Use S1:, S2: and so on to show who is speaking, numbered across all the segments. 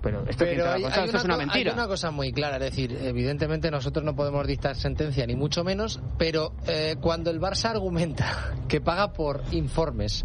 S1: Pero esto es una mentira.
S2: Hay una cosa muy clara, es decir, evidentemente nosotros no podemos dictar sentencia ni mucho menos, pero cuando el Barça argumenta que paga por informes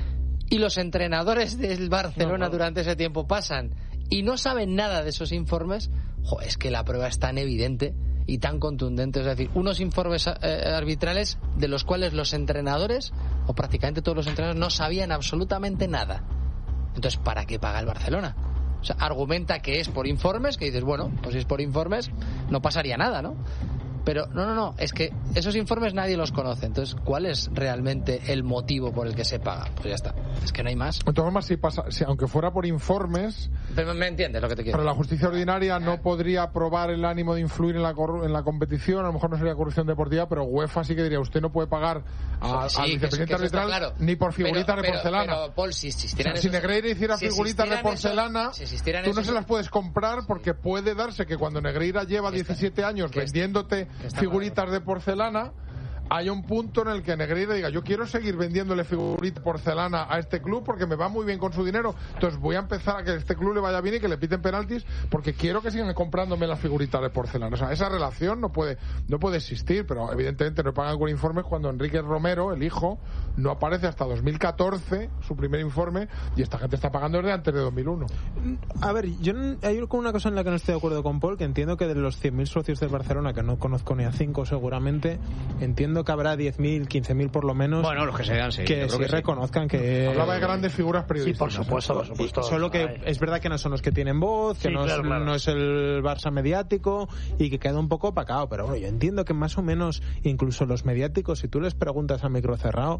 S2: y los entrenadores del Barcelona durante ese tiempo pasan y no saben nada de esos informes, es que la prueba es tan evidente y tan contundente, es decir, unos informes arbitrales de los cuales los entrenadores, o prácticamente todos los entrenadores, no sabían absolutamente nada. Entonces, ¿para qué paga el Barcelona? O sea, argumenta que es por informes, que dices, bueno, pues si es por informes no pasaría nada, ¿no? Pero no, es que esos informes nadie los conoce. Entonces, ¿cuál es realmente el motivo por el que se paga? Pues ya está, es que no hay más.
S3: De todas formas, si aunque fuera por informes...
S2: Pero me entiendes lo que te quiero
S3: Pero
S2: decir.
S3: la justicia ordinaria no podría probar el ánimo de influir en la competición, a lo mejor no sería corrupción deportiva, pero UEFA sí que diría, usted no puede pagar al vicepresidente arbitral
S2: claro,
S3: ni por figuritas de porcelana.
S2: Pero, Paul, si existieran
S3: si Negreira hiciera figuritas de porcelana, tú no se las puedes comprar porque puede darse que cuando Negreira lleva 17 años vendiéndote figuritas de porcelana, hay un punto en el que Negreira diga, yo quiero seguir vendiéndole figuritas de porcelana a este club porque me va muy bien con su dinero, entonces voy a empezar a que este club le vaya bien y que le piten penaltis porque quiero que sigan comprándome las figuritas de porcelana. O sea, esa relación no puede existir, pero evidentemente no pagan con informes cuando Enrique Romero, el hijo, no aparece hasta 2014, su primer informe, y esta gente está pagando desde antes de 2001.
S4: A ver, hay una cosa en la que no estoy de acuerdo con Paul, que entiendo que de los 100.000 socios del Barcelona, que no conozco ni a 5 seguramente, entiendo que habrá 10.000, 15.000 por lo menos.
S1: Bueno, los que sean, sí.
S4: Que sí reconozcan que...
S3: Hablaba de grandes figuras periodísticas.
S5: Sí, por supuesto.
S4: Solo que es verdad que no son los que tienen voz, que no es el Barça mediático y que queda un poco opacado. Pero bueno, yo entiendo que más o menos, incluso los mediáticos, si tú les preguntas a micro cerrado,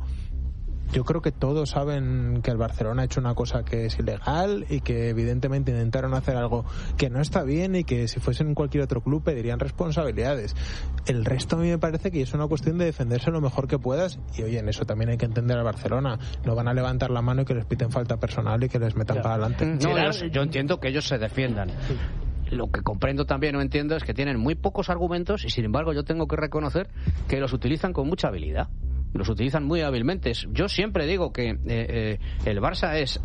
S4: yo creo que todos saben que el Barcelona ha hecho una cosa que es ilegal y que evidentemente intentaron hacer algo que no está bien y que si fuesen en cualquier otro club pedirían responsabilidades. El resto a mí me parece que es una cuestión de defenderse lo mejor que puedas y oye, en eso también hay que entender al Barcelona. No van a levantar la mano y que les piten falta personal y que les metan para adelante.
S1: No, yo entiendo que ellos se defiendan. Lo que comprendo también, no entiendo, es que tienen muy pocos argumentos y sin embargo yo tengo que reconocer que los utilizan con mucha habilidad. Los utilizan muy hábilmente. Yo siempre digo que el Barça es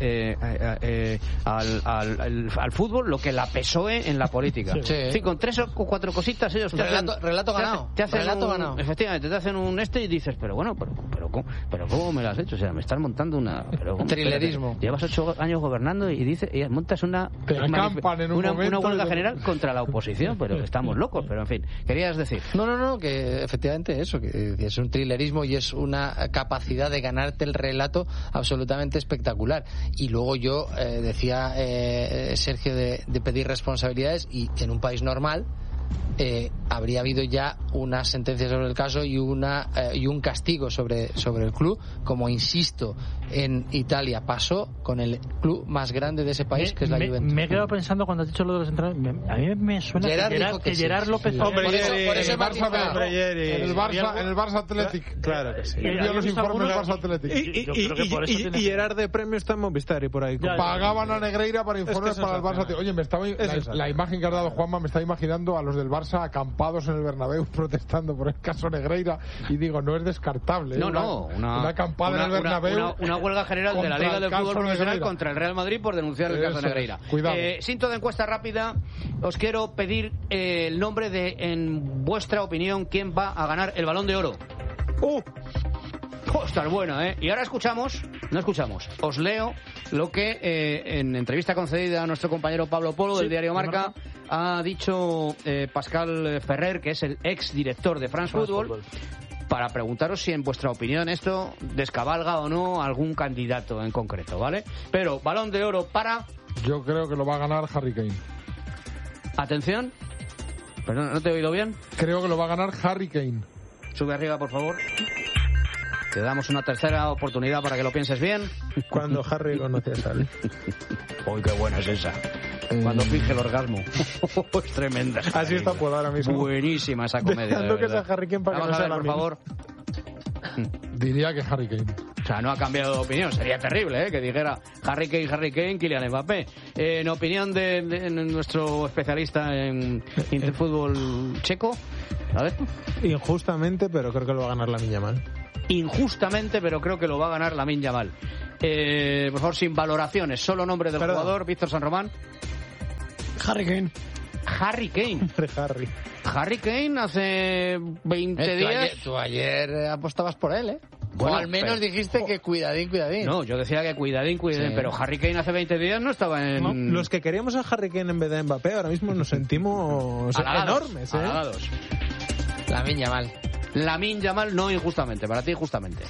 S1: al fútbol lo que la PSOE en la política.
S2: Sí.
S1: Sí, con 3 o 4 cositas ellos te
S2: relato ganado.
S1: ganado. Efectivamente, te hacen un y dices, pero bueno, pero ¿cómo me lo has hecho? O sea, me estás montando un
S2: trilerismo.
S1: Llevas 8 años gobernando y montas una huelga general contra la oposición, pero estamos locos, pero en fin, querías decir.
S2: No, que efectivamente eso, que es un trilerismo y es una capacidad de ganarte el relato absolutamente espectacular. Y luego yo decía Sergio de pedir responsabilidades, y en un país normal habría habido ya una sentencia sobre el caso y un castigo sobre el club, como insisto, en Italia pasó con el club más grande de ese país, que es la Juventus.
S5: Me he quedado pensando cuando has dicho lo de los entrenadores, a mí me suena que Gerard López...
S3: Hombre, por eso en el Barça Athletic.
S4: Claro que sí.
S3: Vio los informes del Barça Athletic.
S4: Y Gerard de premio está en Movistar y por ahí.
S3: Pagaban a Negreira para informes para el Barça. Oye, la imagen que has dado, Juanma, me está imaginando a los del Barça acampados en el Bernabéu protestando por el caso Negreira, y digo, no es descartable.
S1: Una
S3: acampada en el Bernabéu.
S1: Una huelga general de la Liga del Fútbol Profesional contra el Real Madrid por denunciar el caso Negreira.
S3: Cuidado.
S1: Cinto de encuesta rápida. Os quiero pedir el nombre de, en vuestra opinión, quién va a ganar el Balón de Oro. Está buena, ¿eh? Y ahora os leo lo que en entrevista concedida a nuestro compañero Pablo Polo del diario Marca ha dicho Pascal Ferrer, que es el ex director de France Football, para preguntaros si en vuestra opinión esto descabalga o no algún candidato en concreto, ¿vale? Pero Balón de Oro para...
S3: Yo creo que lo va a ganar Harry Kane.
S1: Atención. Perdón, ¿no te he oído bien?
S3: Creo que lo va a ganar Harry Kane.
S1: Sube arriba, por favor. Te damos una tercera oportunidad para que lo pienses bien.
S4: Cuando Harry conoce a Sally.
S1: Uy, qué buena es esa. Cuando finge el orgasmo. Es tremenda.
S4: Así está pues ahora mismo.
S1: Buenísima esa comedia.
S4: Dejando que sea Harry Kane para
S1: Vamos
S4: que no
S1: a ver, por favor.
S3: Diría que Harry Kane.
S1: O sea, no ha cambiado de opinión. Sería terrible, que dijera Harry Kane, Kylian Mbappé. En opinión de nuestro especialista en fútbol checo, a ver.
S4: Injustamente, pero creo que lo va a ganar Lamine Yamal.
S1: Injustamente, pero creo que lo va a ganar Lamine Yamal. Por favor, sin valoraciones, solo nombre del jugador, Víctor San Román.
S5: Harry Kane.
S1: Harry Kane hace 20 días...
S2: Tú ayer apostabas por él, ¿eh?
S1: Bueno,
S2: o al menos dijiste que cuidadín.
S1: No, yo decía que cuidadín, sí. Pero Harry Kane hace 20 días no estaba en...
S4: No, los que queríamos a Harry Kane en vez de Mbappé ahora mismo nos sentimos enormes, ¿eh?
S1: Halagados. Lamine Yamal no injustamente, para ti injustamente.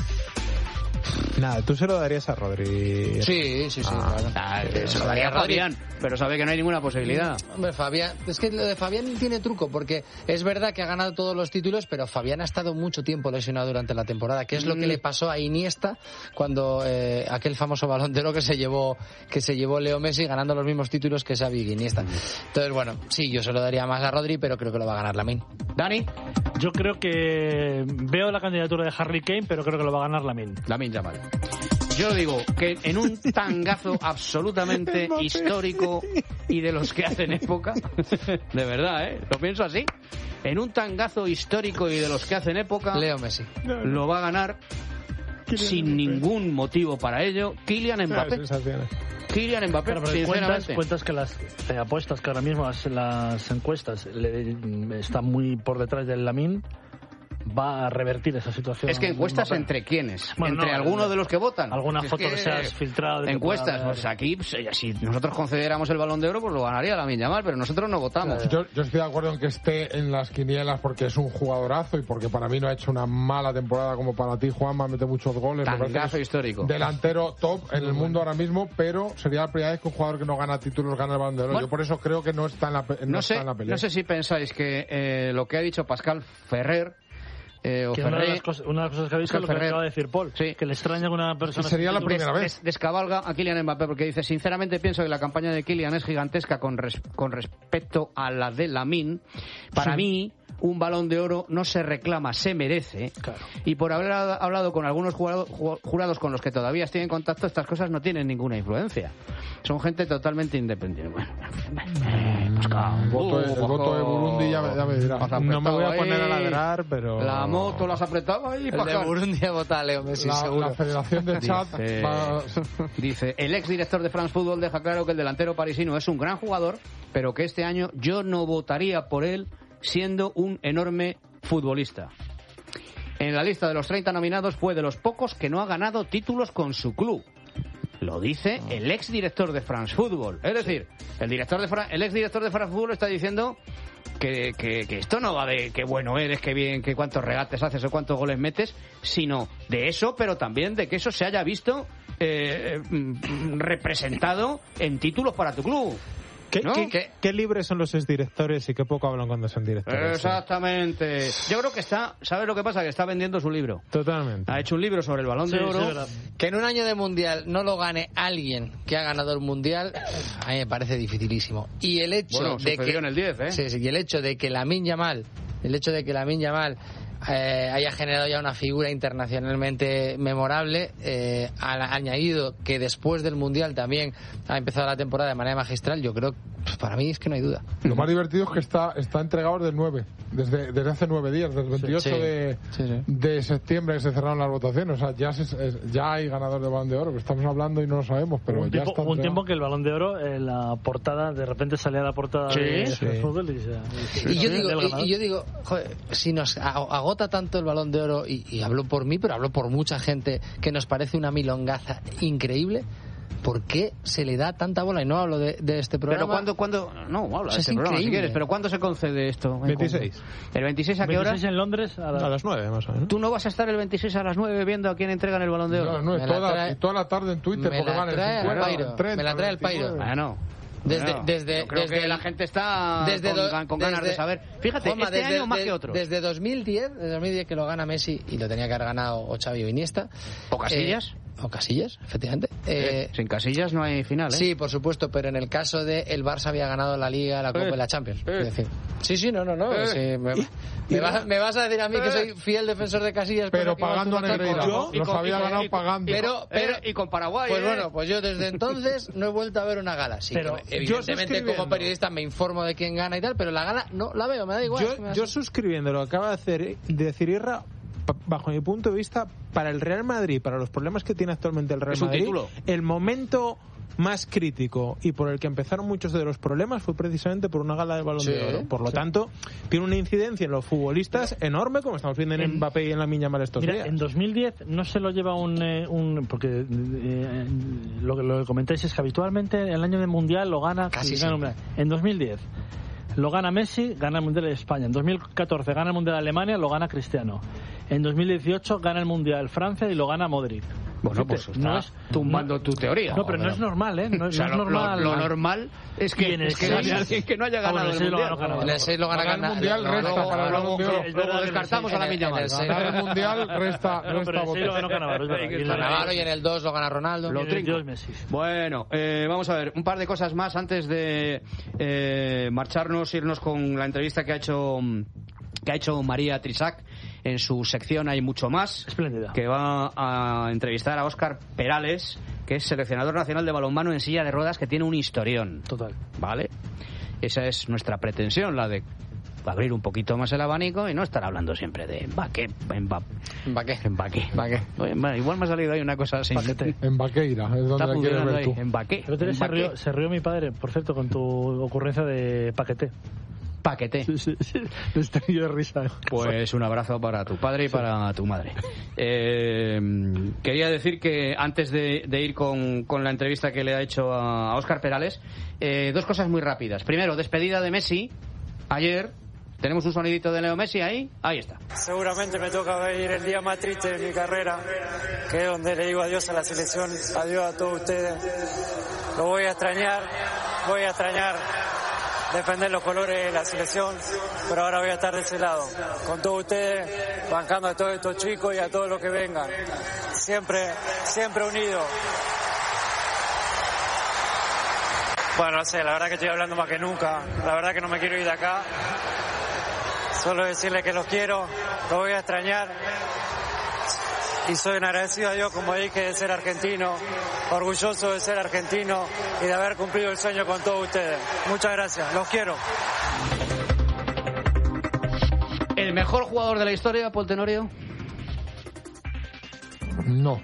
S4: Nada, tú se lo darías a Rodri.
S2: Sí.
S1: Se lo daría a Fabián, pero sabe que no hay ninguna posibilidad.
S2: Hombre, Fabián, es que lo de Fabián tiene truco, porque es verdad que ha ganado todos los títulos, pero Fabián ha estado mucho tiempo lesionado durante la temporada, que es lo que le pasó a Iniesta cuando aquel famoso Balón de Oro que se llevó Leo Messi, ganando los mismos títulos que Xavi y Iniesta. Entonces, bueno, sí, yo se lo daría más a Rodri, pero creo que lo va a ganar Lamine.
S1: Dani.
S5: Yo creo que veo la candidatura de Harry Kane, pero creo que lo va a ganar Lamine
S1: Yamal. Yo digo que en un tangazo absolutamente histórico y de los que hacen época, de verdad, lo pienso así, en un tangazo histórico y de los que hacen época,
S2: Leo Messi
S1: lo va a ganar sin ningún motivo para ello Kylian Mbappé. Kylian Mbappé,
S5: pero
S1: sinceramente.
S5: Cuentas que las apuestas que ahora mismo las encuestas están muy por detrás del Lamine. Va a revertir esa situación.
S1: Es que encuestas entre quiénes, entre algunos de los que votan.
S5: Alguna foto que se has filtrado.
S1: Encuestas, pues aquí, si nosotros concediéramos el Balón de Oro, pues lo ganaría Lamine Yamal, pero nosotros no votamos.
S3: Yo estoy de acuerdo en que esté en las quinielas porque es un jugadorazo y porque para mí no ha hecho una mala temporada como para ti, Juanma, mete muchos goles.
S1: Tangazo histórico.
S3: Delantero top en el mundo ahora mismo, pero sería la primera vez que un jugador que no gana títulos gana el Balón de Oro. Bueno, yo por eso creo que no está en la pelea.
S1: No sé si pensáis que lo que ha dicho Pascal Ferrer
S5: una de las cosas que ha dicho es lo que acaba de decir Paul,
S1: sí.
S5: Que le extraña que una persona
S3: sería la primera vez
S1: descabalga a Kylian Mbappé, porque dice: sinceramente pienso que la campaña de Kylian es gigantesca con respecto a la de Lamine. Para mí un Balón de Oro no se reclama, se merece.
S5: Claro.
S1: Y por haber hablado con algunos jurados con los que todavía estoy en contacto, estas cosas no tienen ninguna influencia. Son gente totalmente independiente. Bueno,
S3: el voto de Burundi ya me dirá.
S4: No me voy a poner a ladrar, pero...
S1: La moto las apretaba y
S2: el de Burundi ha votado a Leo Messi, seguro.
S3: La Federación de Chad
S1: dice, el exdirector de France Football deja claro que el delantero parisino es un gran jugador, pero que este año yo no votaría por él siendo un enorme futbolista. En la lista de los 30 nominados fue de los pocos que no ha ganado títulos con su club. Lo dice el exdirector de France Football. Es decir, el exdirector de France Football está diciendo que esto no va de qué bueno eres, qué bien, que cuántos regates haces o cuántos goles metes, sino de eso, pero también de que eso se haya visto representado en títulos para tu club.
S4: ¿Qué libres son los exdirectores y qué poco hablan cuando son directores?
S1: Exactamente. Yo creo que ¿sabes lo que pasa? Que está vendiendo su libro.
S4: Totalmente.
S1: Ha hecho un libro sobre el Balón de Oro.
S2: Que en un año de Mundial no lo gane alguien que ha ganado el Mundial, a mí me parece dificilísimo. Y el hecho de que
S1: en el 10,
S2: y el hecho de que Lamine Yamal haya generado ya una figura internacionalmente memorable, ha añadido que después del Mundial también ha empezado la temporada de manera magistral. Yo creo, para mí es que no hay duda.
S3: Lo más divertido es que está entregado del 9, desde hace 9 días, desde el 28 de septiembre que se cerraron las votaciones. O sea, ya hay ganador de Balón de Oro, que estamos hablando y no lo sabemos, pero ya está.
S5: Hubo un tiempo que el Balón de Oro, la portada, de repente salía la portada de fútbol
S2: y yo digo, joder, si nos agota tanto el Balón de Oro, y hablo por mí, pero hablo por mucha gente, que nos parece una milongaza increíble, ¿por qué se le da tanta bola? Y no hablo de este programa.
S1: Pero ¿cuándo? No, habla de este programa si quieres, pero ¿cuándo se concede esto?
S4: 26.
S1: ¿El 26 a qué hora?
S5: 26 en Londres
S4: a las 9, más o menos.
S1: ¿Tú no vas a estar el 26 a las 9 viendo a quién entregan el Balón de Oro?
S3: No, toda la tarde en Twitter, porque van
S2: me la trae el Pairo.
S1: Bueno. Creo que la gente está con ganas de saber. Fíjate, Juanma, este año más que otro.
S2: Desde 2010 que lo gana Messi, y lo tenía que haber ganado o Xavi o Iniesta.
S1: ¿O Casillas?
S2: O Casillas, efectivamente.
S1: Sin Casillas no hay final, ¿eh?
S2: Sí, por supuesto, pero en el caso de el Barça había ganado la Liga, la Copa y la Champions. Es decir, me vas a decir a mí que soy fiel defensor de Casillas,
S3: pero pagando a Negreira. Los había ganado pagando.
S1: Pero y con Paraguay.
S2: Pues bueno, pues yo desde entonces no he vuelto a ver una gala. Sí, pero evidentemente como periodista me informo de quién gana y tal, pero la gala no la veo, me da igual.
S4: Yo suscribiendo lo que acaba de decir Irra, bajo mi punto de vista, para el Real Madrid, para los problemas que tiene actualmente el Real Madrid, el momento más crítico y por el que empezaron muchos de los problemas fue precisamente por una gala de Balón de Oro. Por lo tanto, tiene una incidencia en los futbolistas enorme, como estamos viendo en Mbappé y en Lamine Yamal estos días.
S5: En 2010 no se lo lleva porque lo que comentáis es que habitualmente el año del Mundial lo gana... En 2010 lo gana Messi, gana el Mundial de España. En 2014 gana el Mundial de Alemania, lo gana Cristiano. En 2018 gana el Mundial Francia y lo gana Modric.
S1: Bueno, pues está tumbando tu teoría.
S5: No, pero no es normal, ¿eh? No es normal.
S1: Lo normal es que no haya ganado el Mundial.
S2: En el 6 lo gana
S3: el Mundial, resta para el Balón de Oro.
S1: Luego descartamos a Lamine Yamal.
S3: Ganar el Mundial resta
S2: Navarro y en el 2 lo gana Ronaldo.
S1: Bueno, vamos a ver, un par de cosas más antes de irnos con la entrevista que ha hecho María Trisac en su sección Hay Mucho Más.
S5: Espléndida.
S1: Que va a entrevistar a Óscar Perales, que es seleccionador nacional de balonmano en silla de ruedas, que tiene un historión.
S5: Total.
S1: ¿Vale? Esa es nuestra pretensión, la de abrir un poquito más el abanico y no estar hablando siempre de Mbappé. Bueno, igual me ha salido ahí una cosa así.
S3: Mbaqueira, es donde la quieres ver tú.
S1: Mbappé.
S5: Se rió mi padre, por cierto, con tu ocurrencia de Paqueté. Sí. Estoy de risa.
S1: Pues un abrazo para tu padre y para tu madre. Quería decir que antes de ir con la entrevista que le ha hecho a Óscar Perales, dos cosas muy rápidas. Primero, despedida de Messi. Ayer tenemos un sonidito de Leo Messi ahí está.
S6: Seguramente me toca ver el día más triste de mi carrera, que es donde le digo adiós a la selección, adiós a todos ustedes. Lo voy a extrañar defender los colores de la selección, pero ahora voy a estar de ese lado, con todos ustedes, bancando a todos estos chicos y a todos los que vengan, siempre unidos. Bueno, no sé, la verdad que estoy hablando más que nunca, la verdad que no me quiero ir de acá, solo decirles que los quiero, los voy a extrañar. Y soy un agradecido a Dios, como dije, de ser argentino, orgulloso de ser argentino y de haber cumplido el sueño con todos ustedes. Muchas gracias, los quiero.
S1: ¿El mejor jugador de la historia, Paul Tenorio?
S3: No.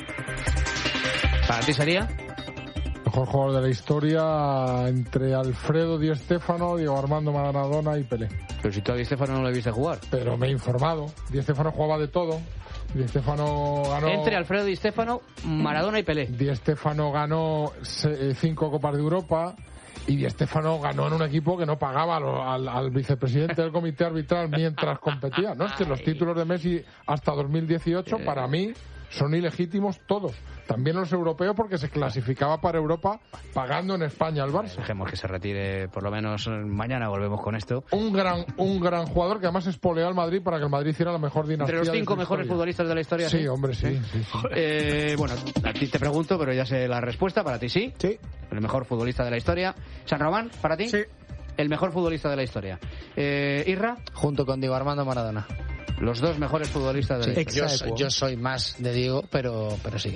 S1: ¿Para ti sería?
S3: Mejor jugador de la historia entre Alfredo Di Stéfano, Diego Armando Maradona y Pelé.
S1: Pero si tú a Di Stéfano no le viste jugar.
S3: Pero me he informado. Di Stéfano jugaba de todo. Di Stéfano ganó...
S1: Entre Alfredo Di Stéfano, Maradona y Pelé.
S3: Di Stéfano ganó 5 Copas de Europa y Di Stéfano ganó en un equipo que no pagaba al vicepresidente del comité arbitral mientras competía. No, es que los títulos de Messi hasta 2018 para mí son ilegítimos todos. También los europeos, porque se clasificaba para Europa pagando en España al Barça.
S1: Dejemos que se retire, por lo menos mañana volvemos con esto.
S3: Un gran jugador que además espoleó al Madrid para que el Madrid hiciera la mejor dinastía.
S1: Entre los 5 mejores futbolistas de la historia.
S3: Sí, hombre, sí.
S1: Bueno, a ti te pregunto, pero ya sé la respuesta. ¿Para ti sí?
S3: Sí.
S1: El mejor futbolista de la historia. ¿San Román, para ti?
S3: Sí.
S1: El mejor futbolista de la historia. ¿Irra?
S2: Junto con Diego Armando Maradona.
S1: Los dos mejores futbolistas de la historia.
S2: Yo soy más de Diego, pero sí.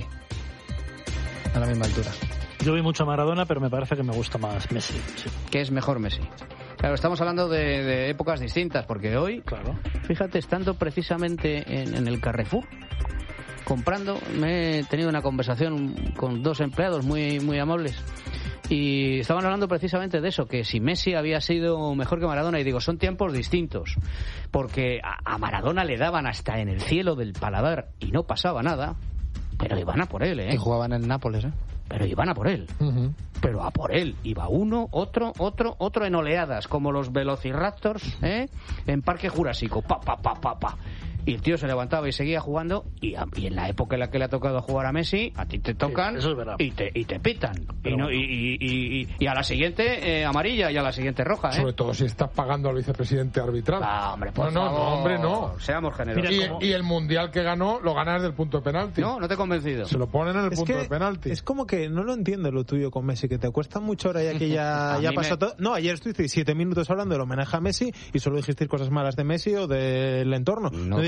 S2: A la misma altura.
S5: Yo vi mucho a Maradona, pero me parece que me gusta más Messi. Sí.
S1: ¿Qué es mejor Messi? Claro, estamos hablando de épocas distintas, porque hoy, fíjate, estando precisamente en el Carrefour, comprando, me he tenido una conversación con 2 empleados muy amables y estaban hablando precisamente de eso, que si Messi había sido mejor que Maradona, y digo, son tiempos distintos, porque a Maradona le daban hasta en el cielo del paladar y no pasaba nada, pero iban a por él,
S2: Y jugaban en Nápoles,
S1: Pero iban a por él. Pero a por él. Iba uno, otro en oleadas, como los Velociraptors, en Parque Jurásico. Pa. Y el tío se levantaba y seguía jugando, y en la época en la que le ha tocado jugar a Messi, a ti te tocan y te pitan. Y a la siguiente amarilla y a la siguiente roja.
S3: Sobre todo si estás pagando al vicepresidente arbitral.
S1: Hombre, por favor.
S3: No.
S1: Seamos generosos.
S3: Y el mundial que ganó lo gana desde el punto de penalti.
S1: No te he convencido.
S3: Se lo ponen en el punto de penalti.
S4: Es como que no lo entiendo lo tuyo con Messi, que te cuesta mucho ahora ya que ya pasó todo. No, ayer estuviste 7 minutos hablando del homenaje a Messi y solo dijisteis cosas malas de Messi o del entorno. No dijiste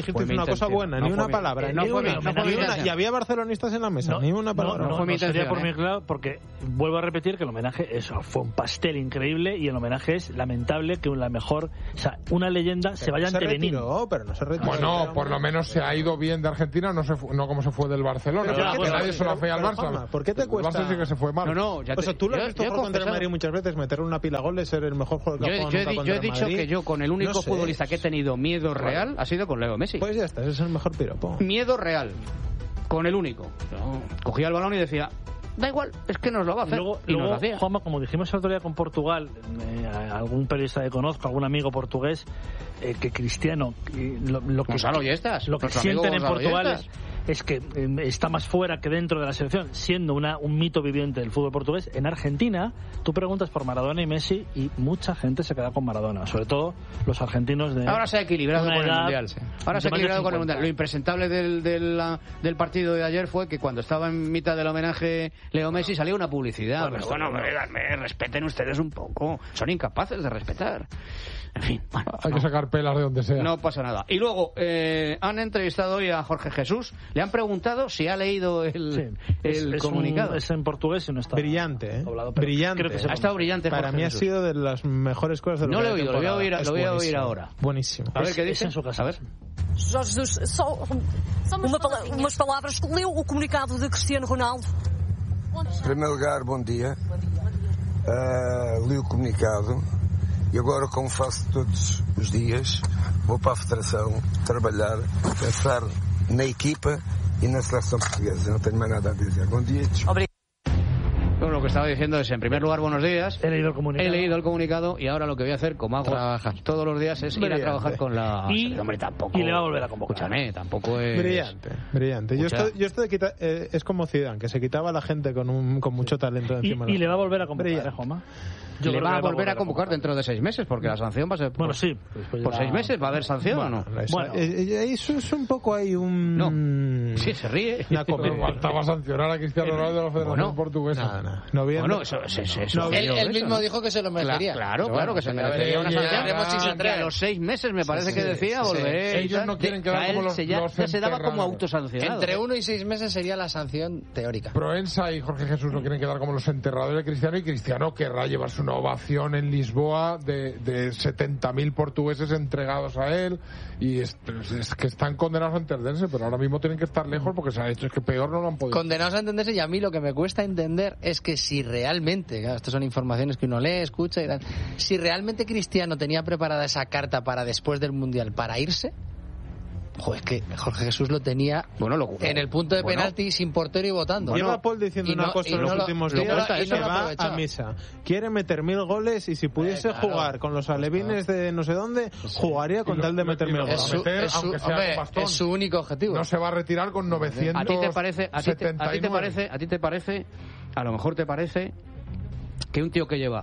S4: dijiste una cosa buena, ni una palabra, ni una. Y había barcelonistas en la mesa, ni una palabra.
S5: No sería por mi lado, porque vuelvo a repetir que el homenaje fue un pastel increíble y el homenaje es lamentable que una leyenda se vaya ante Benín.
S4: Pero no se retiró.
S3: Bueno, por lo menos se ha ido bien de Argentina, no como se fue del Barcelona. Que nadie se lo hacía al Barça.
S4: ¿Por qué te cuesta?
S3: El Barça sí que se fue mal.
S1: O sea,
S4: tú lo has visto jugar contra el Madrid muchas veces, meterle una pila de goles, ser el mejor jugador que ha jugado nunca contra el Madrid.
S1: Yo he dicho que yo con el único futbolista que he tenido miedo real ha sido con Leo Messi.
S4: Pues ya está, ese es el mejor piropo.
S1: Miedo real, con el único. Cogía el balón y decía, da igual, es que nos lo va a hacer.
S5: Luego, Juanma, como dijimos el otro día con Portugal, algún periodista que conozco, algún amigo portugués, que Cristiano, lo que sienten en Portugal es que está más fuera que dentro de la selección, siendo un mito viviente del fútbol portugués. En Argentina, tú preguntas por Maradona y Messi y mucha gente se queda con Maradona, sobre todo los argentinos de...
S1: Ahora se ha equilibrado con el Mundial. Ahora se ha equilibrado con el Mundial. Lo impresentable del partido de ayer fue que cuando estaba en mitad del homenaje Leo Messi salió una publicidad. Me respeten ustedes un poco. Son incapaces de respetar. En fin,
S3: hay que sacar pelas de donde sea.
S1: No pasa nada. Y luego han entrevistado hoy a Jorge Jesús. Le han preguntado si ha leído el comunicado.
S5: Es en portugués y no está
S4: brillante, brillante.
S1: Ha estado brillante.
S4: Para mí ha sido de las mejores cosas de
S1: No lo he oído, lo voy a oír ahora.
S4: Buenísimo.
S1: A ver qué dice
S5: en su casa.
S1: A ver.
S7: Jorge Jesus, só umas palavras. Leu o comunicado de Cristiano Ronaldo?
S8: Em primeiro lugar, bom dia. Li o comunicado e agora, como faço todos os dias, vou para a Federação trabalhar, pensar na equipa e na seleção portuguesa. Não tenho mais nada a dizer. Bom dia.
S1: Bueno, lo que estaba diciendo es, en primer lugar, buenos días.
S5: He leído
S1: el comunicado y ahora lo que voy a hacer, como hago todos los días, es ir a trabajar con la... Hombre, tampoco...
S5: Y le va a volver a convocar.
S1: Escúchame, tampoco es...
S4: Brillante. Yo esto de es como Zidane, que se quitaba a la gente con mucho talento encima.
S5: Y le va a volver a convocar, Juanma.
S1: Le va a volver a convocar dentro de 6 meses, porque la sanción va a ser...
S5: Bueno, sí.
S1: ¿Por 6 meses va a haber sanción o no?
S4: Bueno, eso es un poco ahí un...
S1: No. Sí, se ríe.
S3: Faltaba sancionar a Cristiano Ronaldo de la Federación Portuguesa.
S4: Bueno,
S2: él mismo dijo que se lo merecería.
S1: Claro que se merecería una sanción. A los 6 meses me parece que decía volver.
S3: Ellos no quieren quedar como los
S1: se daba como autosancionado.
S2: Entre 1 y 6 meses sería la sanción teórica.
S3: Proensa y Jorge Jesús no quieren quedar como los enterradores de Cristiano, y Cristiano querrá llevarse una ovación en Lisboa de 70.000 portugueses entregados a él, y es que están condenados a entenderse, pero ahora mismo tienen que estar lejos porque se ha hecho, es que peor no lo han podido.
S2: Condenados a entenderse, y a mí lo que me cuesta entender es que si realmente, claro, estas son informaciones que uno lee, escucha y tal, si realmente Cristiano tenía preparada esa carta para después del Mundial para irse, es que Jorge Jesús lo tenía en el punto de penalti sin portero y votando.
S4: Lleva Paul diciendo una cosa en los últimos días, que va a misa. Quiere meter 1000 goles y si pudiese jugar con los alevines de no sé dónde, jugaría con tal de meter 1000 goles.
S2: Es su único objetivo.
S3: No se va a retirar con 900.
S1: ¿A ti te parece, a lo mejor te parece que un tío que lleva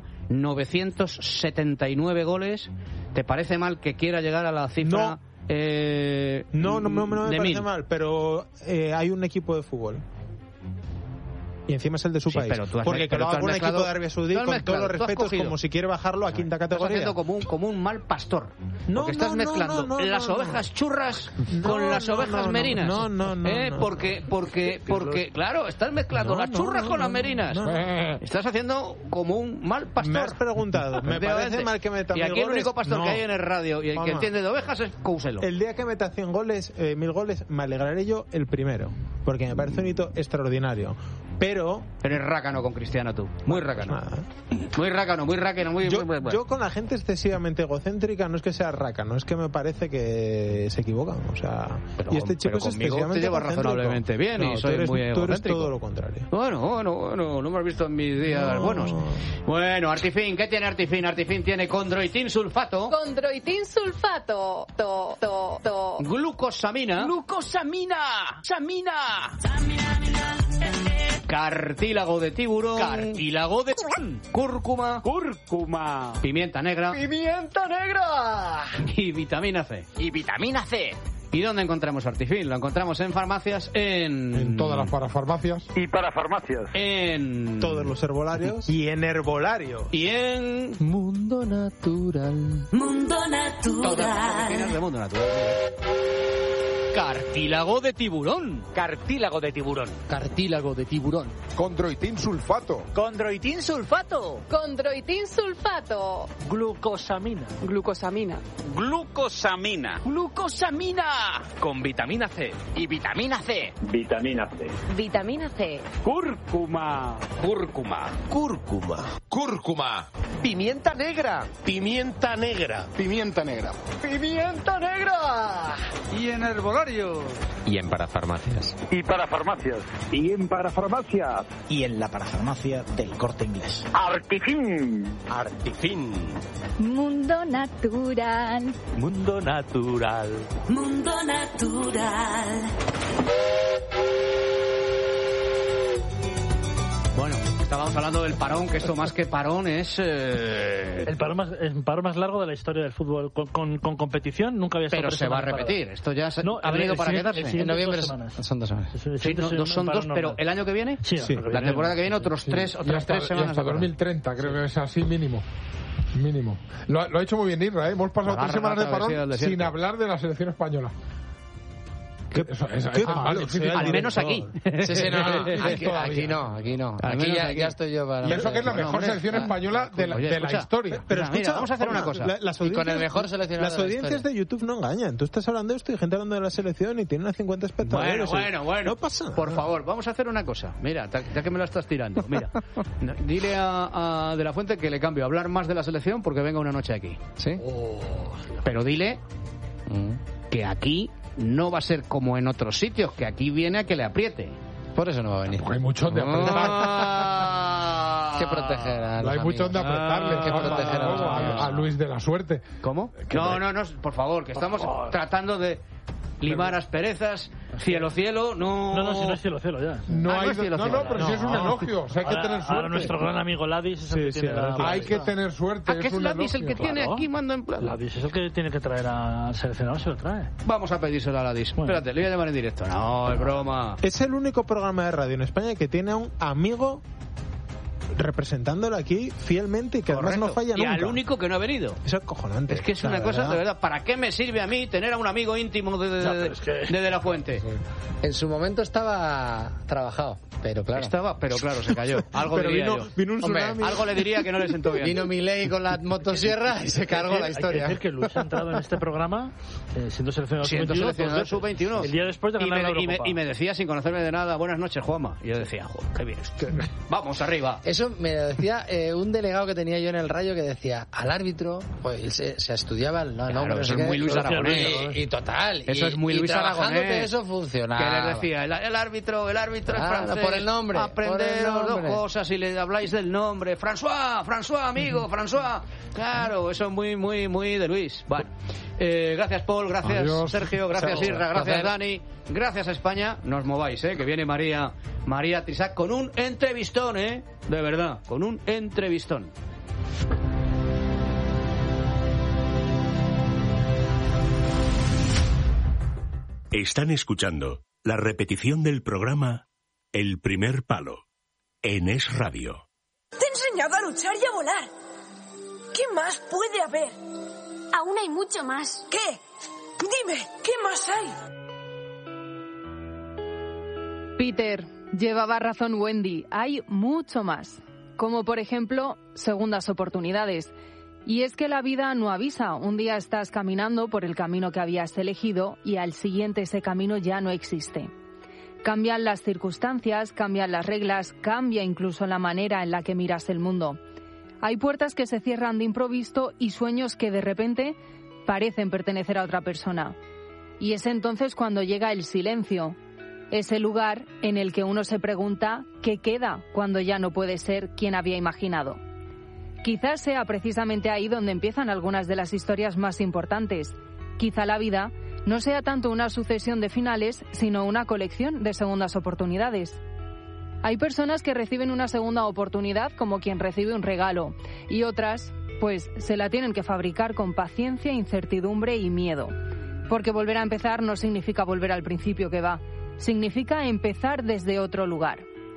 S1: 979 goles, te parece mal que quiera llegar a la cifra?
S4: No me parece mal, pero hay un equipo de fútbol y encima es el de su país, porque que lo haga un equipo de Arabia Saudí, con todos los respetos, como si quiere bajarlo a quinta categoría.
S1: Estás haciendo como un mal pastor, porque estás mezclando las ovejas churras con las ovejas merinas. Porque claro, estás mezclando las churras con las merinas. Estás haciendo como un mal pastor.
S4: Me has preguntado, me parece mal que meta 1000 goles.
S1: Y aquí el único pastor que hay en el radio y el que entiende de ovejas es Couselo.
S4: El día que meta 100 goles, 1000 goles, me alegraré yo el primero, porque me parece un hito extraordinario. Pero
S1: eres rácano con Cristiano, tú. Muy rácano. Muy rácano.
S4: Yo con la gente excesivamente egocéntrica no es que sea rácano, es que me parece que se equivocan. O sea, y este chico es excesivamente
S1: te lleva razonablemente bien y soy muy egocéntrico.
S4: Tú eres todo lo contrario.
S1: Bueno, no me has visto en mis días buenos. Bueno, Artifin, ¿qué tiene Artifin? Artifin tiene condroitin sulfato.
S9: Condroitin sulfato.
S1: Glucosamina. Cartílago de tiburón. Cúrcuma. Pimienta negra. Y vitamina C. ¿Y dónde encontramos Artifin? Lo encontramos en farmacias,
S3: en todas las parafarmacias.
S10: Y parafarmacias.
S4: En todos los herbolarios. Y en herbolario.
S1: Y en
S2: Mundo Natural.
S9: Mundo Natural.
S1: Todas las oficinas de Mundo Natural. Cartílago de tiburón.
S10: Cartílago de tiburón.
S1: Cartílago de tiburón.
S3: Condroitin sulfato.
S10: Condroitin sulfato.
S9: Condroitin sulfato.
S5: Glucosamina.
S9: Glucosamina.
S10: Glucosamina.
S1: Glucosamina.
S10: Con vitamina C.
S1: Y vitamina C.
S11: Vitamina C.
S9: Vitamina C.
S11: Cúrcuma.
S10: Cúrcuma.
S12: Cúrcuma.
S13: Cúrcuma.
S12: Pimienta negra.
S13: Pimienta negra.
S12: Pimienta negra.
S1: ¡Pimienta negra!
S14: Y en herbolarios.
S15: Y en parafarmacias.
S11: Y para farmacias.
S14: Y en parafarmacias.
S16: Y en la parafarmacia del Corte Inglés.
S11: Artifin.
S13: Artifin.
S9: Mundo natural.
S10: Mundo natural.
S7: Mundo natural.
S1: Bueno, estábamos hablando del parón, que esto más que parón es...
S5: El parón más largo de la historia del fútbol. Con competición nunca había estado.
S1: Pero se va a repetir. Esto ya ha venido para quedarse.
S2: En noviembre son 2 semanas.
S1: Sí, son dos, pero ¿el año que viene?
S5: Sí.
S1: La temporada que viene otras 3 semanas.
S3: Hasta 2030, creo que es así mínimo. Lo ha hecho muy bien Irra, ¿eh? Hemos pasado 3 semanas de parón sin hablar de la selección española.
S1: Al menos aquí.
S2: Aquí no. Aquí ya estoy yo para...
S3: Y eso que es la mejor selección española de la historia.
S4: Pero escucha,
S1: vamos a hacer una cosa.
S2: Con el mejor seleccionador.
S4: Las audiencias de YouTube no engañan. Tú estás hablando de esto y gente hablando de la selección y tiene unas 50 espectadores.
S1: Bueno.
S4: No pasa nada.
S1: Por favor, vamos a hacer una cosa. Mira, ya que me lo estás tirando. Mira, dile a De la Fuente que le cambio a hablar más de la selección porque venga una noche aquí.
S2: ¿Sí?
S1: Pero dile que aquí no va a ser como en otros sitios, que aquí viene a que le apriete.
S2: Por eso no va a venir.
S3: Hay mucho donde apretar.
S2: Que proteger a los
S3: Hay mucho donde apretarle.
S2: Que proteger
S3: a Luis de la Suerte.
S1: ¿Cómo? No, por favor, que estamos tratando de limar asperezas. Cielo,
S5: No, si no es cielo, ya.
S3: No, pero sí es un elogio. O sea, hay que tener suerte.
S5: Ahora nuestro gran amigo Ladis es el que tiene
S3: hay que tener suerte.
S1: ¿Qué es Ladis el que tiene aquí mando en plan?
S5: Ladis es el que tiene que traer al seleccionador, se lo trae.
S1: Vamos a pedírselo a Ladis. Espérate, le voy a llamar en directo. No, es broma.
S4: Es el único programa de radio en España que tiene a un amigo representándolo aquí fielmente y que además no falla nunca.
S1: Y al único que no ha venido.
S4: Eso es cojonante.
S1: Es que es una cosa, de verdad, ¿para qué me sirve a mí tener a un amigo íntimo de la Fuente?
S2: En su momento estaba trabajado, pero claro.
S1: Se cayó. Algo diría yo.
S4: Vino un tsunami.
S1: Algo le diría que no le sentó bien.
S2: Vino Milei con la motosierra y se cargó la historia.
S5: Hay que decir que Luis ha entrado en este programa siendo seleccionador
S1: sub-21.
S5: El día después de ganar la Eurocopa.
S1: Y me decía, sin conocerme de nada, buenas noches, Juanma. Y yo decía, joder, qué bien. Vamos, arriba.
S2: Eso me decía un delegado que tenía yo en el Rayo que decía, al árbitro, pues se estudiaba el nombre.
S1: Eso es muy Luis Aragonés.
S2: Y total.
S1: Eso es muy Luis Aragonés.
S2: Eso funcionaba.
S1: Que les decía, el árbitro es francés.
S2: Por el nombre.
S1: Aprenderos dos cosas y le habláis del nombre. François, amigo, François. Claro, eso es muy de Luis. Bueno, gracias Paul, gracias Sergio, gracias Irra, gracias Dani, gracias a España. No os mováis, que viene María Trisac con un entrevistón, de verdad, con un entrevistón.
S17: Están escuchando la repetición del programa El Primer Palo en Es Radio.
S7: Te he enseñado a luchar y a volar. ¿Qué más puede haber?
S18: Aún hay mucho más.
S7: ¿Qué? Dime, ¿qué más hay?
S9: Peter, llevaba razón Wendy. Hay mucho más. Como por ejemplo, segundas oportunidades. Y es que la vida no avisa. Un día estás caminando por el camino que habías elegido y al siguiente ese camino ya no existe. Cambian las circunstancias, cambian las reglas, cambia incluso la manera en la que miras el mundo. Hay puertas que se cierran de improviso y sueños que de repente parecen pertenecer a otra persona. Y es entonces cuando llega el silencio, ese lugar en el que uno se pregunta qué queda cuando ya no puede ser quien había imaginado. Quizás sea precisamente ahí donde empiezan algunas de las historias más importantes. Quizá la vida no sea tanto una sucesión de finales, sino una colección de segundas oportunidades. Hay personas que reciben una segunda oportunidad como quien recibe un regalo, y otras, pues, se la tienen que fabricar con paciencia, incertidumbre y miedo. Porque volver a empezar no significa volver al principio que va, significa empezar desde otro lugar.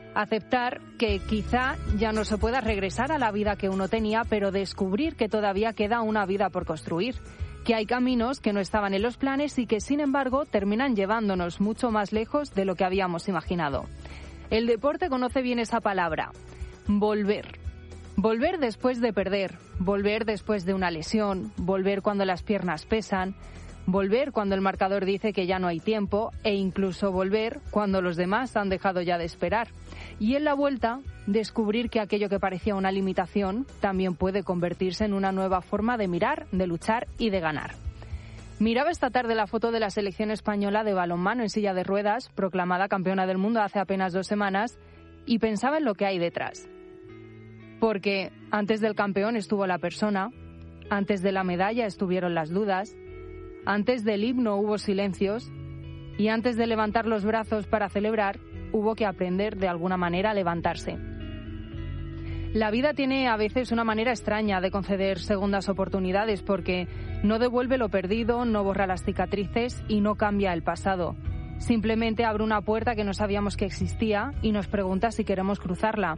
S9: Aceptar que quizá ya no se pueda regresar a la vida que uno tenía, pero descubrir que todavía queda una vida por construir, que hay caminos que no estaban en los planes y que, sin embargo, terminan llevándonos mucho más lejos de lo que habíamos imaginado. El deporte conoce bien esa palabra, volver. Volver después de perder, volver después de una lesión, volver cuando las piernas pesan, volver cuando el marcador dice que ya no hay tiempo e incluso volver cuando los demás han dejado ya de esperar. Y en la vuelta, descubrir que aquello que parecía una limitación también puede convertirse en una nueva forma de mirar, de luchar y de ganar. Miraba esta tarde la foto de la selección española de balonmano en silla de ruedas, proclamada campeona del mundo hace apenas 2 semanas, y pensaba en lo que hay detrás. Porque antes del campeón estuvo la persona, antes de la medalla estuvieron las dudas, antes del himno hubo silencios y antes de levantar los brazos para celebrar hubo que aprender de alguna manera a levantarse. La vida tiene a veces una manera extraña de conceder segundas oportunidades porque no devuelve lo perdido, no borra las cicatrices y no cambia el pasado. Simplemente abre una puerta que no sabíamos que existía y nos pregunta si queremos cruzarla.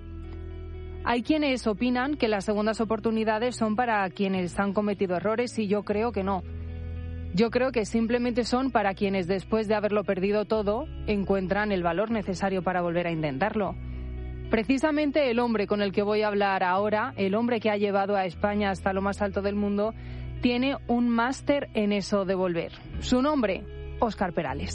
S9: Hay quienes opinan que las segundas oportunidades son para quienes han cometido errores y yo creo que no. Yo creo que simplemente son para quienes después de haberlo perdido todo encuentran el valor necesario para volver a intentarlo. Precisamente el hombre con el que voy a hablar ahora, el hombre que ha llevado a España hasta lo más alto del mundo, tiene un máster en eso de volver. Su nombre, Óscar Perales.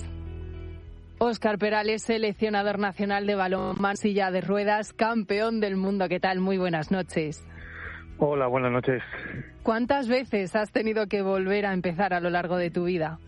S9: Óscar Perales, seleccionador nacional de balonmano silla de ruedas, campeón del mundo. ¿Qué tal? Muy buenas noches.
S11: Hola, buenas noches.
S9: ¿Cuántas veces has tenido que volver a empezar a lo largo de tu vida?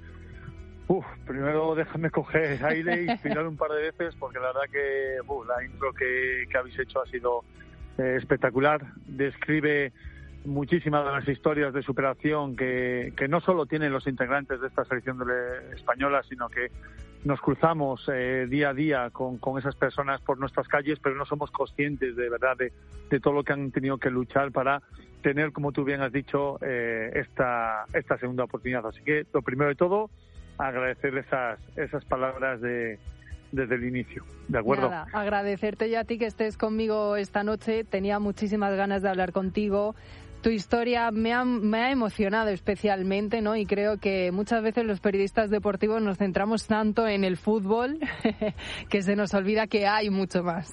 S11: Primero déjame coger aire y inspirar un par de veces porque la verdad que la intro que habéis hecho ha sido espectacular. Describe muchísimas de las historias de superación que no solo tienen los integrantes de esta selección española, sino que nos cruzamos día a día con esas personas por nuestras calles, pero no somos conscientes de verdad de todo lo que han tenido que luchar para tener, como tú bien has dicho, esta segunda oportunidad. Así que lo primero de todo, agradecer esas palabras desde el inicio, ¿de acuerdo?
S9: Nada, agradecerte ya a ti que estés conmigo esta noche. Tenía muchísimas ganas de hablar contigo. Tu historia me ha emocionado especialmente, ¿no? Y creo que muchas veces los periodistas deportivos nos centramos tanto en el fútbol que se nos olvida que hay mucho más.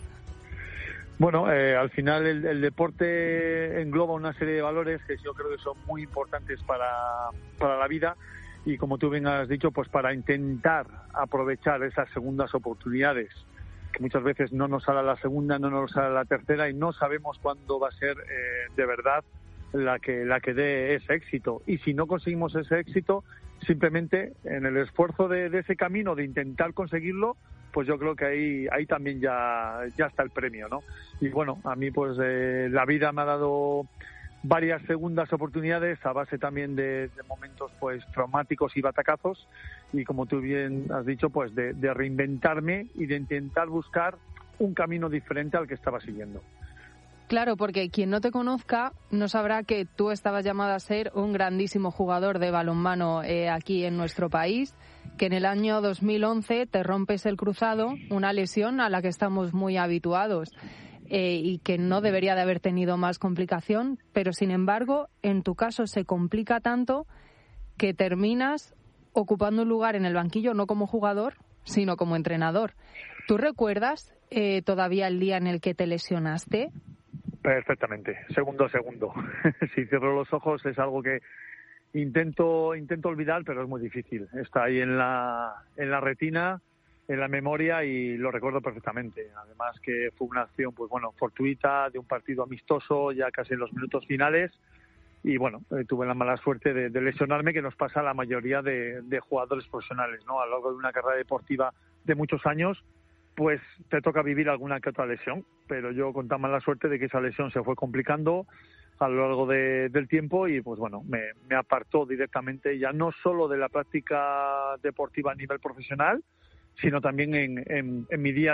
S11: Bueno, al final el deporte engloba una serie de valores que yo creo que son muy importantes para la vida y, como tú bien has dicho, pues para intentar aprovechar esas segundas oportunidades, que muchas veces no nos sale la segunda, no nos sale la tercera y no sabemos cuándo va a ser de verdad la que dé ese éxito. Y si no conseguimos ese éxito, simplemente en el esfuerzo de ese camino de intentar conseguirlo, pues yo creo que ahí también ya está el premio, ¿no? Y bueno, a mí pues la vida me ha dado varias segundas oportunidades a base también de momentos pues traumáticos y batacazos y, como tú bien has dicho, pues de reinventarme y de intentar buscar un camino diferente al que estaba siguiendo.
S9: Claro, porque quien no te conozca no sabrá que tú estabas llamado a ser un grandísimo jugador de balonmano aquí en nuestro país, que en el año 2011 te rompes el cruzado, una lesión a la que estamos muy habituados y que no debería de haber tenido más complicación, pero sin embargo, en tu caso se complica tanto que terminas ocupando un lugar en el banquillo no como jugador, sino como entrenador. ¿Tú recuerdas todavía el día en el que te lesionaste?
S11: Perfectamente, segundo a segundo. Si cierro los ojos es algo que intento olvidar, pero es muy difícil. Está ahí en la retina, en la memoria, y lo recuerdo perfectamente. Además que fue una acción, pues bueno, fortuita, de un partido amistoso, ya casi en los minutos finales. Y bueno, tuve la mala suerte de lesionarme, que nos pasa a la mayoría de jugadores profesionales, ¿no? A lo largo de una carrera deportiva de muchos años, pues te toca vivir alguna que otra lesión, pero yo con tan mala suerte de que esa lesión se fue complicando a lo largo del tiempo y pues bueno, me apartó directamente ya no solo de la práctica deportiva a nivel profesional, sino también en mi día a día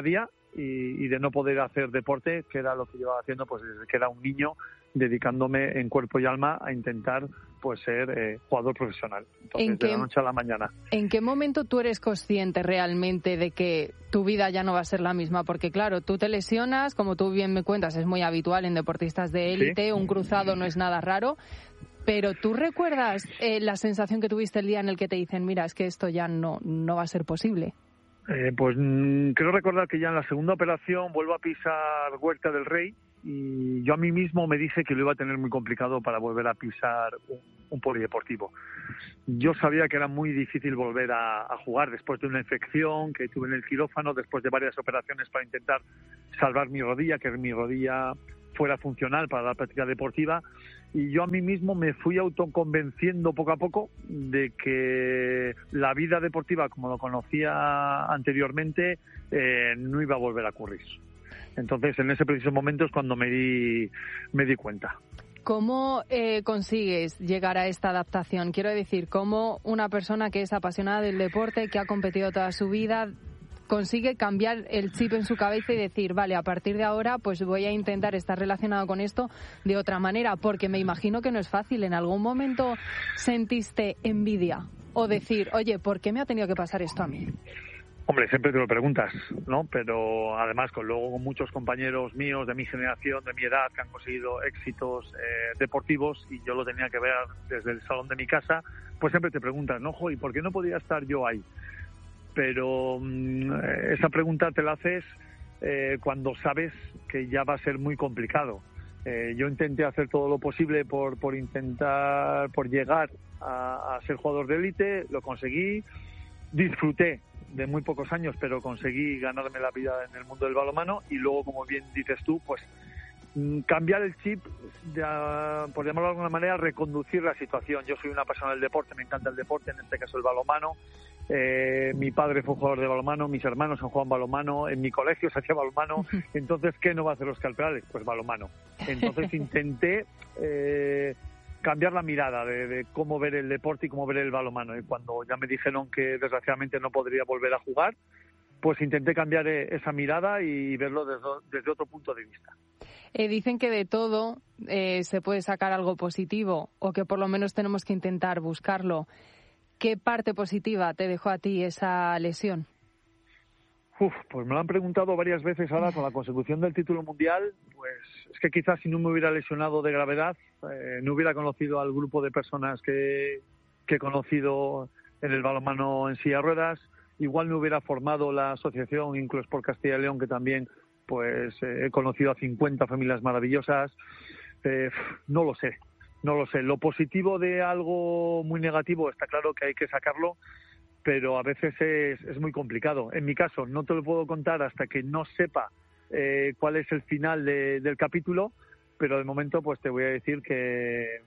S11: y de no poder hacer deporte, que era lo que llevaba haciendo pues desde que era un niño, dedicándome en cuerpo y alma a intentar pues ser jugador profesional. Entonces, de la noche a la mañana.
S9: ¿En qué momento tú eres consciente realmente de que tu vida ya no va a ser la misma? Porque claro, tú te lesionas, como tú bien me cuentas, es muy habitual en deportistas de élite, ¿sí? Un cruzado no es nada raro, pero ¿tú recuerdas la sensación que tuviste el día en el que te dicen, mira, es que esto ya no va a ser posible?
S11: Pues creo recordar que ya en la segunda operación vuelvo a pisar Huerta del Rey, y yo a mí mismo me dije que lo iba a tener muy complicado para volver a pisar un polideportivo. Yo sabía que era muy difícil volver a jugar después de una infección que tuve en el quirófano, después de varias operaciones para intentar salvar mi rodilla, que mi rodilla fuera funcional para la práctica deportiva, y yo a mí mismo me fui autoconvenciendo poco a poco de que la vida deportiva como lo conocía anteriormente no iba a volver a ocurrir. Entonces, en ese preciso momento es cuando me di cuenta.
S9: ¿Cómo consigues llegar a esta adaptación? Quiero decir, ¿cómo una persona que es apasionada del deporte, que ha competido toda su vida, consigue cambiar el chip en su cabeza y decir, vale, a partir de ahora pues voy a intentar estar relacionado con esto de otra manera? Porque me imagino que no es fácil. ¿En algún momento sentiste envidia o decir, oye, ¿por qué me ha tenido que pasar esto a mí?
S11: Hombre, siempre te lo preguntas, ¿no? Pero además con muchos compañeros míos de mi generación, de mi edad, que han conseguido éxitos deportivos, y yo lo tenía que ver desde el salón de mi casa, pues siempre te preguntas, ¿no? ¿Y por qué no podía estar yo ahí? Pero esa pregunta te la haces cuando sabes que ya va a ser muy complicado. Yo intenté hacer todo lo posible por llegar a ser jugador de élite, lo conseguí, disfruté de muy pocos años, pero conseguí ganarme la vida en el mundo del balonmano, y luego, como bien dices tú, pues cambiar el chip, por llamarlo de alguna manera, reconducir la situación. Yo soy una persona del deporte, me encanta el deporte, en este caso el balonmano. Mi padre fue jugador de balonmano, mis hermanos han jugado en balonmano, en mi colegio se hacía balonmano. Entonces, ¿qué no va a hacer Óscar Perales? Pues balonmano. Entonces intenté cambiar la mirada de cómo ver el deporte y cómo ver el balonmano. Y cuando ya me dijeron que desgraciadamente no podría volver a jugar, pues intenté cambiar esa mirada y verlo desde otro punto de vista.
S9: Dicen que de todo se puede sacar algo positivo, o que por lo menos tenemos que intentar buscarlo. ¿Qué parte positiva te dejó a ti esa lesión?
S11: Pues me lo han preguntado varias veces ahora con la consecución del título mundial. Pues es que quizás si no me hubiera lesionado de gravedad, no hubiera conocido al grupo de personas que he conocido en el balonmano en silla de ruedas. Igual no hubiera formado la asociación Incluso por Castilla y León, que también pues he conocido a 50 familias maravillosas. No lo sé. Lo positivo de algo muy negativo está claro que hay que sacarlo, pero a veces es muy complicado. En mi caso, no te lo puedo contar hasta que no sepa cuál es el final del capítulo, pero de momento pues te voy a decir que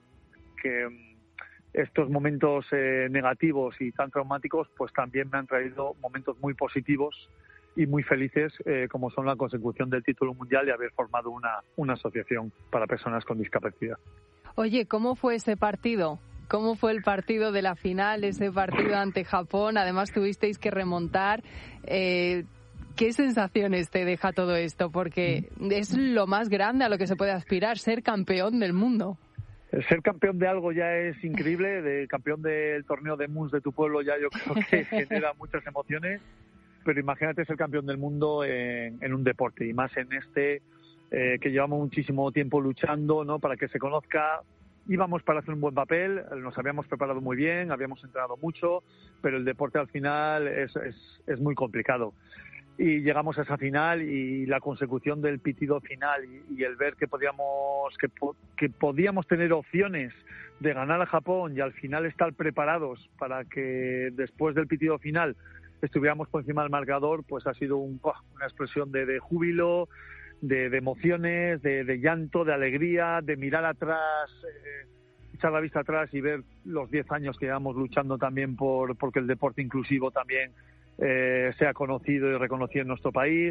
S11: estos momentos negativos y tan traumáticos pues también me han traído momentos muy positivos y muy felices, como son la consecución del título mundial y haber formado una asociación para personas con discapacidad.
S9: Oye, ¿cómo fue ese partido? ¿Cómo fue el partido de la final, ese partido ante Japón? Además, tuvisteis que remontar. ¿Qué sensaciones te deja todo esto? Porque es lo más grande a lo que se puede aspirar, ser campeón del mundo.
S11: Ser campeón de algo ya es increíble. De campeón del torneo de Moons de tu pueblo ya yo creo que genera muchas emociones. Pero imagínate ser campeón del mundo en un deporte, y más en que llevamos muchísimo tiempo luchando, ¿no?, para que se conozca. Íbamos para hacer un buen papel, nos habíamos preparado muy bien, habíamos entrenado mucho, pero el deporte al final es muy complicado. Y llegamos a esa final, y la consecución del pitido final y el ver que podíamos tener opciones de ganar a Japón y al final estar preparados para que después del pitido final estuviéramos por encima del marcador, pues ha sido una explosión de júbilo, de emociones, de llanto, de alegría, de mirar atrás, echar la vista atrás y ver los 10 años que llevamos luchando también porque el deporte inclusivo también sea conocido y reconocido en nuestro país,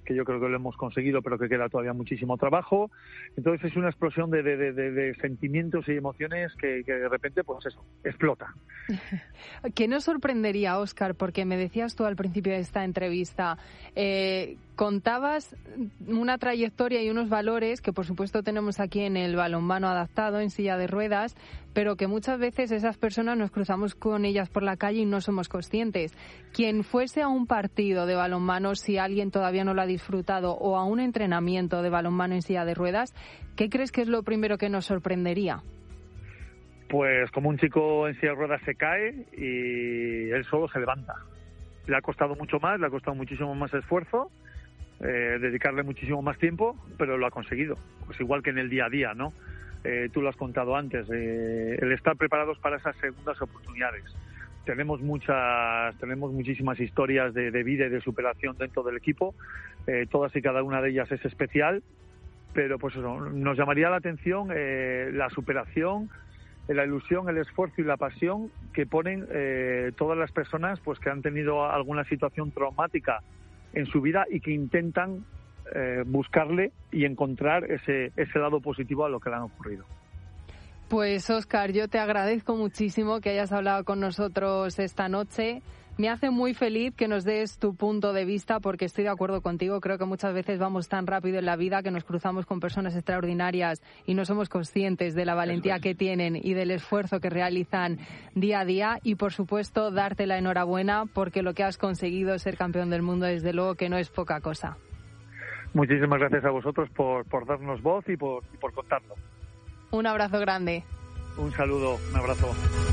S11: que yo creo que lo hemos conseguido, pero que queda todavía muchísimo trabajo. Entonces es una explosión de sentimientos y emociones que de repente, pues eso, explota.
S9: ¿Qué nos sorprendería, Óscar? Porque me decías tú al principio de esta entrevista, contabas una trayectoria y unos valores que por supuesto tenemos aquí en el balonmano adaptado, en silla de ruedas, pero que muchas veces esas personas nos cruzamos con ellas por la calle y no somos conscientes. Quien fuese a un partido de balonmano, si alguien todavía no lo ha disfrutado, o a un entrenamiento de balonmano en silla de ruedas, ¿qué crees que es lo primero que nos sorprendería?
S11: Pues como un chico en silla de ruedas se cae y él solo se levanta. Le ha costado mucho más, le ha costado muchísimo más esfuerzo, dedicarle muchísimo más tiempo, pero lo ha conseguido. Pues igual que en el día a día, ¿no? Tú lo has contado antes, el estar preparados para esas segundas oportunidades. Tenemos muchísimas historias de vida y de superación dentro del equipo, todas y cada una de ellas es especial, pero pues eso, nos llamaría la atención la superación, la ilusión, el esfuerzo y la pasión que ponen todas las personas pues que han tenido alguna situación traumática en su vida y que intentan buscarle y encontrar ese lado positivo a lo que le han ocurrido.
S9: Pues Óscar, yo te agradezco muchísimo que hayas hablado con nosotros esta noche. Me hace muy feliz que nos des tu punto de vista porque estoy de acuerdo contigo. Creo que muchas veces vamos tan rápido en la vida que nos cruzamos con personas extraordinarias y no somos conscientes de la valentía que tienen y del esfuerzo que realizan día a día. Y, por supuesto, darte la enhorabuena porque lo que has conseguido, ser campeón del mundo, desde luego que no es poca cosa.
S11: Muchísimas gracias a vosotros por darnos voz y por contarlo.
S9: Un abrazo grande.
S11: Un saludo, un abrazo.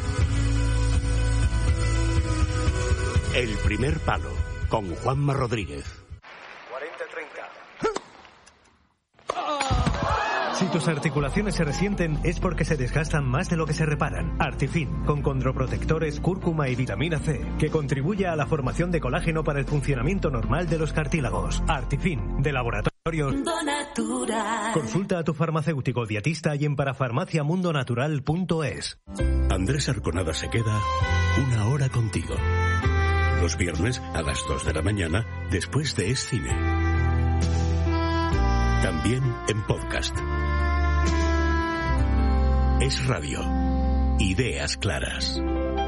S17: El primer palo, con Juanma Rodríguez.
S19: 40-30. Si tus articulaciones se resienten es porque se desgastan más de lo que se reparan. Artifin, con condroprotectores, cúrcuma y vitamina C, que contribuye a la formación de colágeno para el funcionamiento normal de los cartílagos. Artifin, de Laboratorio Mundo Natural. Consulta a tu farmacéutico dietista y en parafarmaciamundonatural.es.
S17: Andrés Arconada se queda una hora contigo. Los viernes a las 2 de la mañana, después de Es Cine. También en podcast. Es Radio. Ideas claras.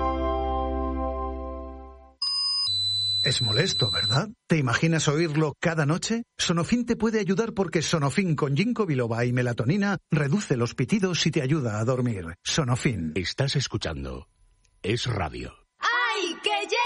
S20: Es molesto, ¿verdad? ¿Te imaginas oírlo cada noche? Sonofin te puede ayudar porque Sonofin con ginkgo biloba y melatonina reduce los pitidos y te ayuda a dormir. Sonofin.
S17: Estás escuchando Es Radio.
S18: ¡Ay, que